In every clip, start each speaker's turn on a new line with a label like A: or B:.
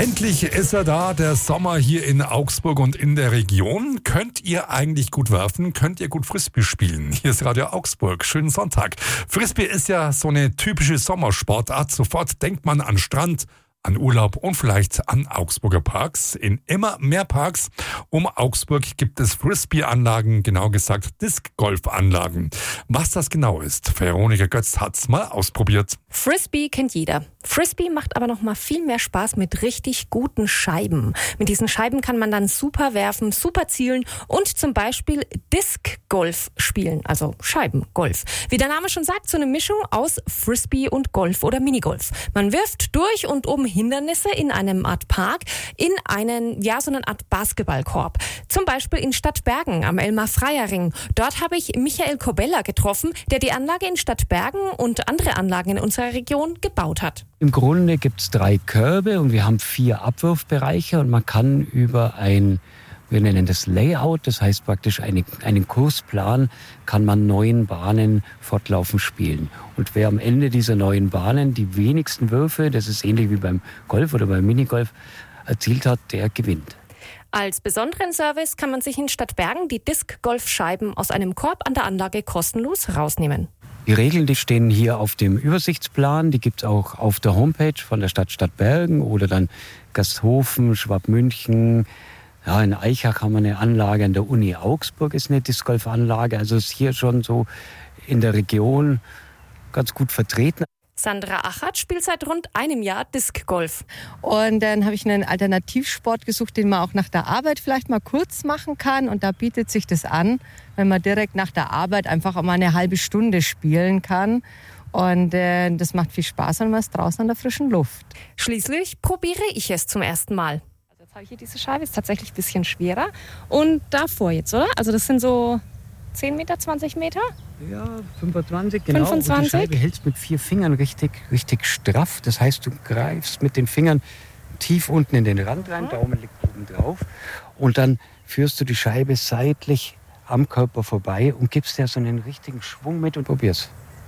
A: Endlich ist er da, der Sommer hier in Augsburg und in der Region. Könnt ihr eigentlich gut werfen? Könnt ihr gut Frisbee spielen? Hier ist Radio Augsburg. Schönen Sonntag. Frisbee ist ja so eine typische Sommersportart. Sofort denkt man an Strand, an Urlaub und vielleicht an Augsburger Parks. In immer mehr Parks um Augsburg gibt es Frisbee-Anlagen, genau gesagt Disc-Golf-Anlagen. Was das genau ist, Veronika Götz hat's mal ausprobiert.
B: Frisbee kennt jeder. Frisbee macht aber noch mal viel mehr Spaß mit richtig guten Scheiben. Mit diesen Scheiben kann man dann super werfen, super zielen und zum Beispiel Disc-Golf spielen, also Scheibengolf. Wie der Name schon sagt, so eine Mischung aus Frisbee und Golf oder Minigolf. Man wirft durch und um Hindernisse in einem Art Park in so eine Art Basketballkorb. Zum Beispiel in Stadtbergen am Elmar-Freyer-Ring. Dort habe ich Michael Kobella getroffen, der die Anlage in Stadtbergen und andere Anlagen in unserer Region gebaut hat.
C: Im Grunde gibt es 3 Körbe und wir haben 4 Abwurfbereiche und man kann über wir nennen das Layout, das heißt praktisch einen Kursplan, kann man 9 Bahnen fortlaufend spielen. Und wer am Ende dieser 9 Bahnen die wenigsten Würfe, das ist ähnlich wie beim Golf oder beim Minigolf, erzielt hat, der gewinnt.
B: Als besonderen Service kann man sich in Stadtbergen die Disc-Golf-Scheiben aus einem Korb an der Anlage kostenlos rausnehmen.
C: Die Regeln, die stehen hier auf dem Übersichtsplan, die gibt es auch auf der Homepage von der Stadt Stadtbergen oder dann Gasthofen, Schwabmünchen. Ja, in Aichach haben wir eine Anlage, an der Uni Augsburg ist eine Discgolf-Anlage, also ist hier schon so in der Region ganz gut vertreten.
B: Sandra Achat spielt seit rund einem Jahr Disc-Golf.
D: Und dann habe ich einen Alternativsport gesucht, den man auch nach der Arbeit vielleicht mal kurz machen kann. Und da bietet sich das an, wenn man direkt nach der Arbeit einfach mal eine halbe Stunde spielen kann. Und das macht viel Spaß und man ist draußen an der frischen Luft.
B: Schließlich probiere ich es zum ersten Mal. Also jetzt habe ich hier diese Scheibe, ist tatsächlich ein bisschen schwerer. Und davor jetzt, oder? Also das sind so 10 Meter, 20 Meter?
C: Ja, 25, genau.
B: 25?
C: Und die Scheibe hältst mit 4 Fingern richtig straff. Das heißt, du greifst mit den Fingern tief unten in den Rand rein, Daumen liegt oben drauf. Und dann führst du die Scheibe seitlich am Körper vorbei und gibst dir so einen richtigen Schwung mit und probier's.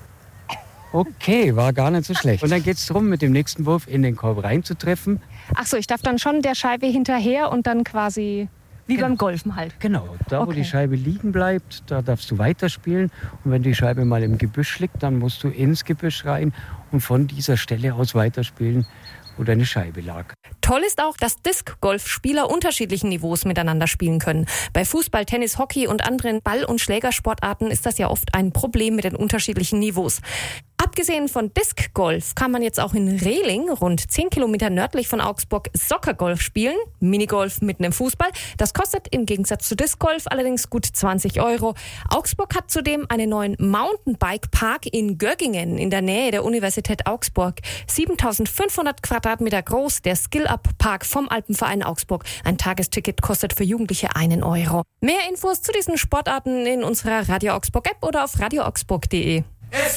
C: Okay, war gar nicht so schlecht. Und dann geht es darum, mit dem nächsten Wurf in den Korb reinzutreffen.
B: Ach so, ich darf dann schon der Scheibe hinterher und dann quasi wie beim Golfen halt.
C: Genau, da wo die Scheibe liegen bleibt, da darfst du weiterspielen. Und wenn die Scheibe mal im Gebüsch liegt, dann musst du ins Gebüsch rein und von dieser Stelle aus weiterspielen, wo deine Scheibe lag.
B: Toll ist auch, dass Disc-Golf-Spieler unterschiedlichen Niveaus miteinander spielen können. Bei Fußball, Tennis, Hockey und anderen Ball- und Schlägersportarten ist das ja oft ein Problem mit den unterschiedlichen Niveaus. Abgesehen von Disc-Golf kann man jetzt auch in Rehling, rund 10 Kilometer nördlich von Augsburg, Soccer-Golf spielen. Minigolf mitten im Fußball. Das kostet im Gegensatz zu Disc-Golf allerdings gut 20 €. Augsburg hat zudem einen neuen Mountainbike-Park in Göggingen in der Nähe der Universität Augsburg. 7.500 Quadratmeter groß, der Skill-Up-Park vom Alpenverein Augsburg. Ein Tagesticket kostet für Jugendliche 1 €. Mehr Infos zu diesen Sportarten in unserer Radio Augsburg-App oder auf radioaugsburg.de.